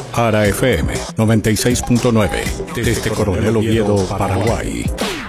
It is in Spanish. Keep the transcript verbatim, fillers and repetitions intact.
Ara F M noventa y seis punto nueve desde Coronel Oviedo, Paraguay.